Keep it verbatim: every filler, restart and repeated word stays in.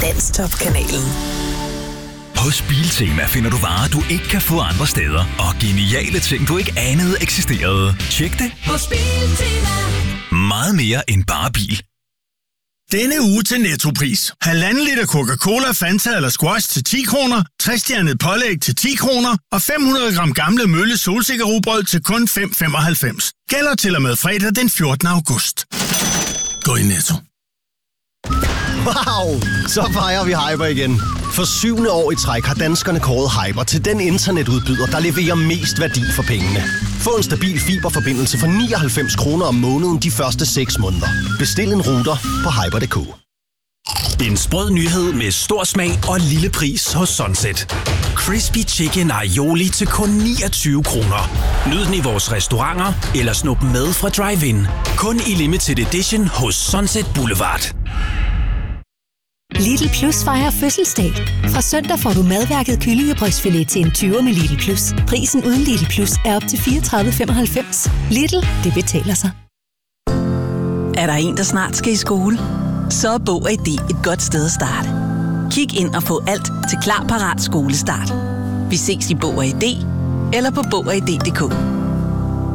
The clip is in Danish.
Danstop-kanalen. Hos Biltema finder du varer, du ikke kan få andre steder. Og geniale ting, du ikke anede eksisterede. Tjek det. Hos Biltema. Meget mere end bare bil. Denne uge til Nettopris. Halvanden liter Coca-Cola, Fanta eller Squash til ti kroner, tres-stjernet pålæg til ti kroner og fem hundrede gram gamle Mølle solsikkerrugbrød til kun fem komma femoghalvfems. Gælder til og med fredag den fjortende august. Gå i Netto. Wow, så fejrer vi Hyper igen. For syvende år i træk har danskerne kåret Hyper til den internetudbyder, der leverer mest værdi for pengene. Få en stabil fiberforbindelse for nioghalvfems kroner om måneden de første seks måneder. Bestil en router på hyper punktum d k. En sprød nyhed med stor smag og lille pris hos Sunset. Crispy Chicken Aioli til kun niogtyve kroner. Nyd den i vores restauranter eller snup med fra Drive-In. Kun i limited edition hos Sunset Boulevard. Lidl Plus fejrer fødselsdag. Fra søndag får du madværket kyllingebrystfilet til en tyver med Lidl Plus. Prisen uden Lidl Plus er op til fireogtredive komma femoghalvfems. Lidl, det betaler sig. Er der en, der snart skal i skole? Så er Bog og I D et godt sted at starte. Kig ind og få alt til klar parat skolestart. Vi ses i Bog og I D eller på bog og i d punktum d k.